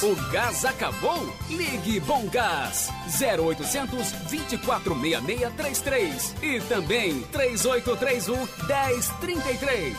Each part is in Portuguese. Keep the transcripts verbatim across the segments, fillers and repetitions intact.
O gás acabou? Ligue Bom Gás zero oitocentos, vinte e quatro, sessenta e seis, trinta e três e também três oito três um, dez trinta e três.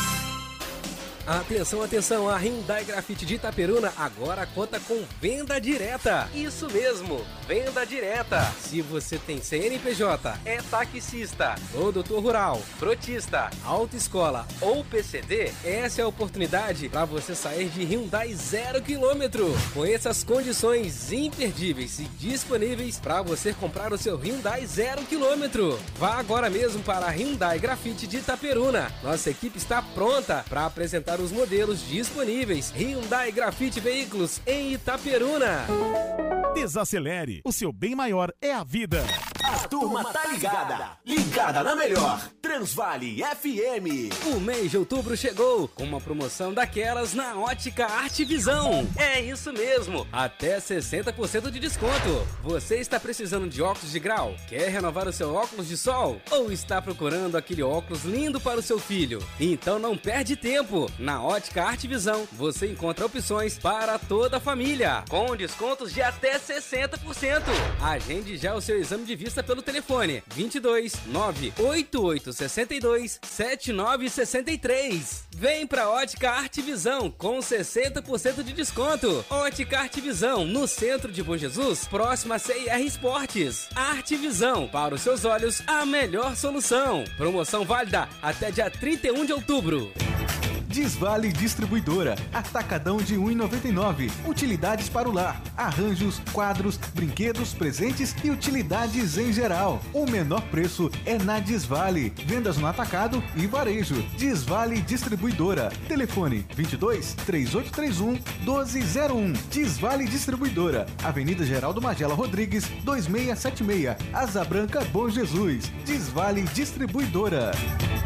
Atenção, atenção, a Hyundai Grafite de Itaperuna agora conta com venda direta. Isso mesmo, venda direta. Se você tem C N P J, é taxista, produtor rural, frotista, autoescola ou P C D, essa é a oportunidade para você sair de Hyundai zero quilômetro. Conheça as condições imperdíveis e disponíveis para você comprar o seu Hyundai zero quilômetro. Vá agora mesmo para a Hyundai Grafite de Itaperuna. Nossa equipe está pronta para apresentar os modelos disponíveis. Hyundai Grafite Veículos em Itaperuna. Desacelere, o seu bem maior é a vida. A turma tá ligada, ligada na melhor, Transvale F M. O mês de outubro chegou com uma promoção daquelas na Ótica Artvisão. É isso mesmo, até sessenta por cento de desconto. Você está precisando de óculos de grau? Quer renovar o seu óculos de sol? Ou está procurando aquele óculos lindo para o seu filho? Então não perde tempo. Na Ótica Artvisão você encontra opções para toda a família, com descontos de até sessenta por cento. Agende já o seu exame de vista pelo telefone vinte e dois, nove oito oito seis dois, sete nove seis três. Vem pra Ótica Artvisão com sessenta por cento de desconto. Ótica Artvisão, no centro de Bom Jesus, próxima a C I R Esportes. Artvisão, para os seus olhos, a melhor solução. Promoção válida até dia trinta e um de outubro. Desvale Distribuidora, atacadão de um real e noventa e nove centavos. Utilidades para o lar, arranjos, quadros, brinquedos, presentes e utilidades em geral. O menor preço é na Desvale. Vendas no atacado e varejo. Desvale Distribuidora. Telefone vinte e dois, três oito três um, doze zero um. Desvale Distribuidora. Avenida Geraldo Magela Rodrigues, dois seis sete seis. Asa Branca, Bom Jesus. Desvale Distribuidora.